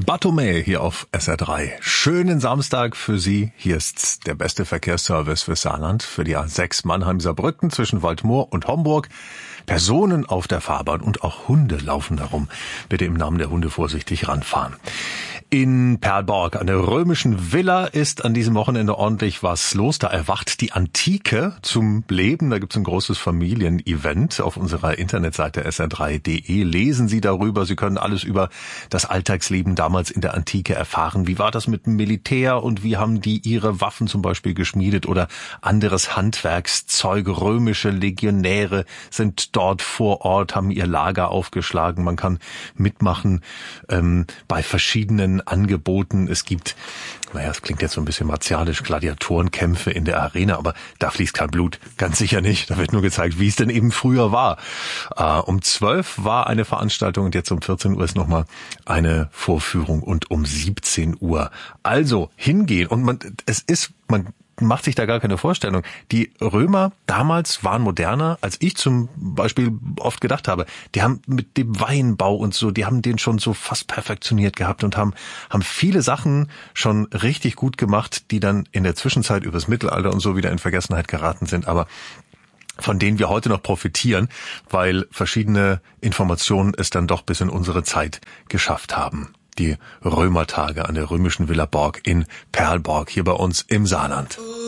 Bartholomä hier auf SR3. Schönen Samstag für Sie. Hier ist der beste Verkehrsservice für Saarland, für die A6 Mannheim-Saarbrücken zwischen Waldmoor und Homburg. Personen auf der Fahrbahn und auch Hunde laufen darum. Bitte im Namen der Hunde vorsichtig ranfahren. In Perlborg, an der römischen Villa, ist an diesem Wochenende ordentlich was los. Da erwacht die Antike zum Leben. Da gibt's ein großes Familienevent. Auf unserer Internetseite sr3.de lesen Sie darüber. Sie können alles über das Alltagsleben damals in der Antike erfahren. Wie war das mit dem Militär und wie haben die ihre Waffen zum Beispiel geschmiedet oder anderes Handwerkszeug? Römische Legionäre sind dort vor Ort, haben ihr Lager aufgeschlagen. Man kann mitmachen bei verschiedenen Angeboten. Es gibt, es klingt jetzt so ein bisschen martialisch, Gladiatorenkämpfe in der Arena, aber da fließt kein Blut, ganz sicher nicht. Da wird nur gezeigt, wie es denn eben früher war. Um 12 war eine Veranstaltung und jetzt um 14 Uhr ist nochmal eine Vorführung und um 17 Uhr. Also hingehen und man macht sich da gar keine Vorstellung. Die Römer damals waren moderner, als ich zum Beispiel oft gedacht habe. Die haben mit dem Weinbau und so, die haben den schon so fast perfektioniert gehabt und haben viele Sachen schon richtig gut gemacht, die dann in der Zwischenzeit übers Mittelalter und so wieder in Vergessenheit geraten sind. Aber von denen wir heute noch profitieren, weil verschiedene Informationen es dann doch bis in unsere Zeit geschafft haben. Die Römertage an der römischen Villa Borg in Perlborg, hier bei uns im Saarland.